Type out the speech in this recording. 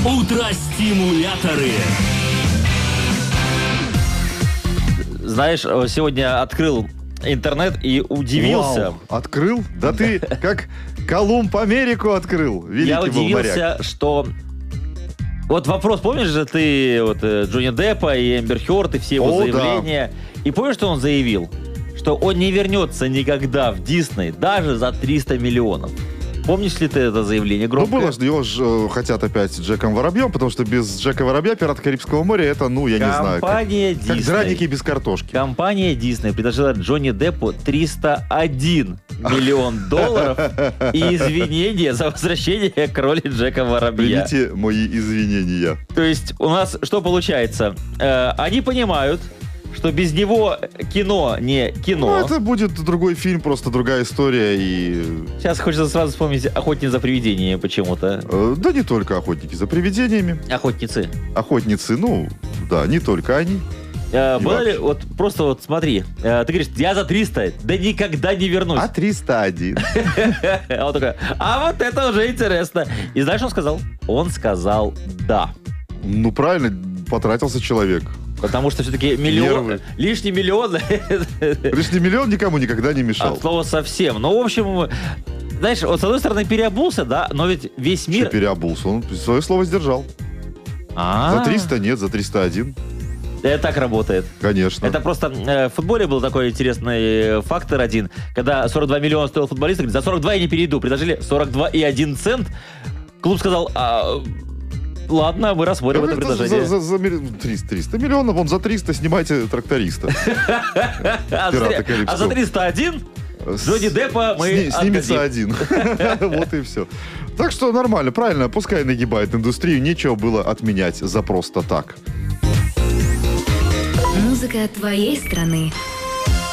Утро-стимуляторы. Знаешь, сегодня открыл интернет и удивился. Вау, открыл? Да ты как Колумб Америку открыл. Великий Я был удивился, моряк. что... Вот вопрос, помнишь же ты Джонни Деппа и Эмбер Хёрд и все его заявления? Да. И помнишь, что он заявил? Что он не вернется никогда в Дисней даже за 300 миллионов. Помнишь ли ты это заявление громкое? Ну, было же, его же хотят опять Джеком Воробьем, потому что без Джека Воробья «Пираты Карибского моря» это, ну, я не знаю. Компания как Disney. драники без картошки. Компания Disney предложила Джонни Деппу 301 миллион долларов и извинения за возвращение к роли Джека Воробья. Примите мои извинения. То есть у нас что получается? Они понимают, что без него кино не кино. Ну, это будет другой фильм, просто другая история. И... Сейчас хочется сразу вспомнить «Охотник за привидениями» почему-то. Да не только «Охотники за привидениями». Охотницы. Охотницы, ну, да, не только они. Было ли, вот просто вот смотри, ты говоришь, я за 300, да никогда не вернусь. А 301. А он такой, а вот это уже интересно. И знаешь, что он сказал? Он сказал «да». Ну, правильно, потратился человек. Потому что все-таки миллион, лишний миллион... Лишний миллион никому никогда не мешал. От слова совсем. Ну, в общем, знаешь, вот с одной стороны переобулся, да, но ведь весь мир... Что переобулся? Он свое слово сдержал. За 300 нет, за 301. Это так работает. Конечно. Это просто в футболе был такой интересный фактор один. Когда 42 миллиона стоил футболист, говорит, за 42 я не перейду. Предложили 42,1 цент. Клуб сказал... Ладно, мы рассмотрим это предложение. За 300 миллионов, вон за 300 снимайте тракториста. А за 301 Джонни Деппа мы снимется один. Вот и все. Так что нормально, правильно, пускай нагибает индустрию, нечего было отменять за просто так. Музыка твоей страны.